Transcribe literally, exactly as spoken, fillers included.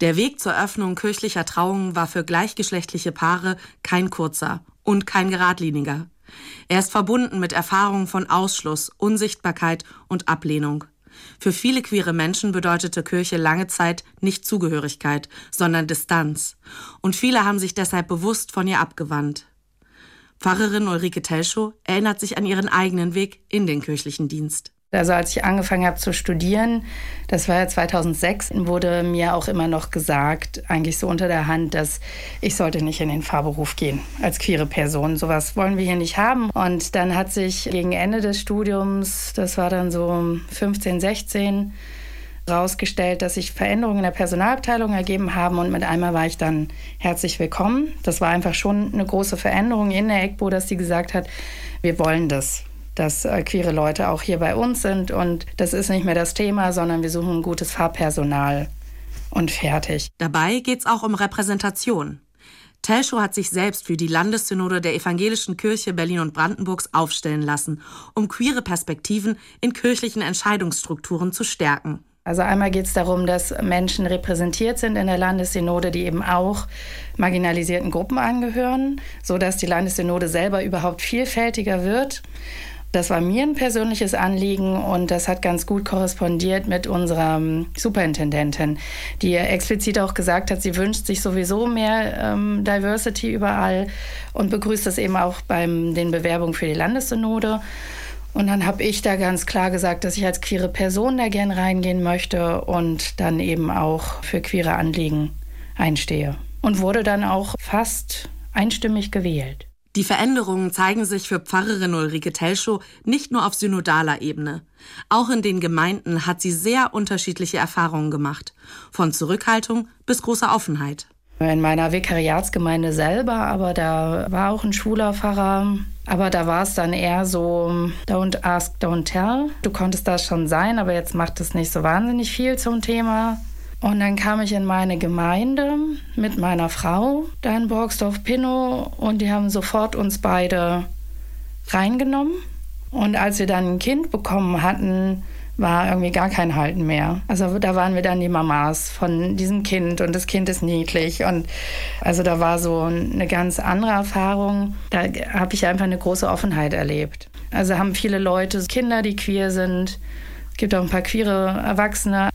Der Weg zur Öffnung kirchlicher Trauungen war für gleichgeschlechtliche Paare kein kurzer und kein geradliniger. Er ist verbunden mit Erfahrungen von Ausschluss, Unsichtbarkeit und Ablehnung. Für viele queere Menschen bedeutete Kirche lange Zeit nicht Zugehörigkeit, sondern Distanz. Und viele haben sich deshalb bewusst von ihr abgewandt. Pfarrerin Ulrike Telschow erinnert sich an ihren eigenen Weg in den kirchlichen Dienst. Also als ich angefangen habe zu studieren, das war ja zweitausendsechs, wurde mir auch immer noch gesagt, eigentlich so unter der Hand, dass ich sollte nicht in den Pfarrberuf gehen als queere Person. Sowas wollen wir hier nicht haben. Und dann hat sich gegen Ende des Studiums, das war dann so fünfzehn, sechzehn, rausgestellt, dass sich Veränderungen in der Personalabteilung ergeben haben und mit einmal war ich dann herzlich willkommen. Das war einfach schon eine große Veränderung in der EGBO, dass sie gesagt hat, wir wollen das. Dass äh, queere Leute auch hier bei uns sind und das ist nicht mehr das Thema, sondern wir suchen ein gutes Fahrpersonal und fertig. Dabei geht's auch um Repräsentation. Telschow hat sich selbst für die Landessynode der Evangelischen Kirche Berlin und Brandenburgs aufstellen lassen, um queere Perspektiven in kirchlichen Entscheidungsstrukturen zu stärken. Also einmal geht es darum, dass Menschen repräsentiert sind in der Landessynode, die eben auch marginalisierten Gruppen angehören, sodass die Landessynode selber überhaupt vielfältiger wird. Das war mir ein persönliches Anliegen und das hat ganz gut korrespondiert mit unserer Superintendentin, die explizit auch gesagt hat, sie wünscht sich sowieso mehr ähm, Diversity überall und begrüßt das eben auch bei den Bewerbungen für die Landessynode. Und dann habe ich da ganz klar gesagt, dass ich als queere Person da gern reingehen möchte und dann eben auch für queere Anliegen einstehe. Und wurde dann auch fast einstimmig gewählt. Die Veränderungen zeigen sich für Pfarrerin Ulrike Telschow nicht nur auf synodaler Ebene. Auch in den Gemeinden hat sie sehr unterschiedliche Erfahrungen gemacht. Von Zurückhaltung bis großer Offenheit. In meiner Vikariatsgemeinde selber, aber da war auch ein schwuler Pfarrer. Aber da war es dann eher so, don't ask, don't tell. Du konntest das schon sein, aber jetzt macht es nicht so wahnsinnig viel zum Thema. Und dann kam ich in meine Gemeinde mit meiner Frau, da in Borgsdorf-Pinnow, und die haben sofort uns beide reingenommen. Und als wir dann ein Kind bekommen hatten, war irgendwie gar kein Halten mehr. Also da waren wir dann die Mamas von diesem Kind und das Kind ist niedlich. Und also da war so eine ganz andere Erfahrung. Da habe ich einfach eine große Offenheit erlebt. Also haben viele Leute Kinder, die queer sind. Es gibt auch ein paar queere Erwachsene,